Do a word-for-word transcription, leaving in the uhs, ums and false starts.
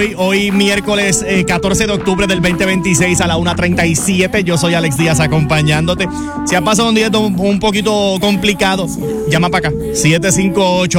Hoy, hoy miércoles eh, catorce de octubre del veinte veintiséis a la una treinta y siete. Yo soy Alex Díaz acompañándote. Si ha pasado un día un, un poquito complicado, llama para acá. siete cinco ocho